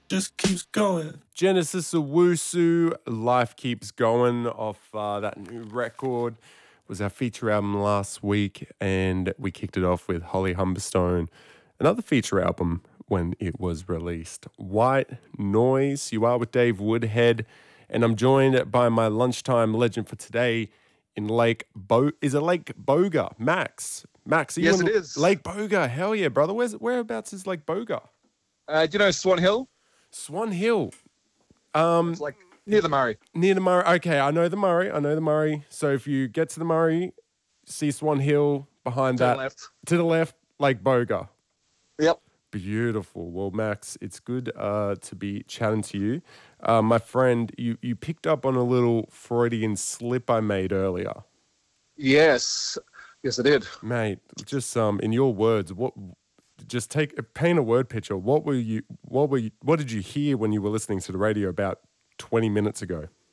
just keeps going. Genesis Owusu, Life Keeps Going off that new record was our feature album last week, and we kicked it off with Holly Humberstone, another feature album when it was released. White Noise, you are with Dave Woodhead, and I'm joined by my lunchtime legend for today in Lake Boga? Max, are you Yes, in it is. Lake Boga? Hell yeah, brother. Whereabouts is Lake Boga? Do you know Swan Hill? Swan Hill. It's like near the Murray. Near the Murray. Okay, I know the Murray. So if you get to the Murray, see Swan Hill behind that. To the left. To the left, Lake Boga. Yep. Beautiful. Well, Max, it's good to be chatting to you. My friend, you picked up on a little Freudian slip I made earlier. Yes, I did. Mate, just in your words, paint a word picture. What did you hear when you were listening to the radio about 20 minutes ago?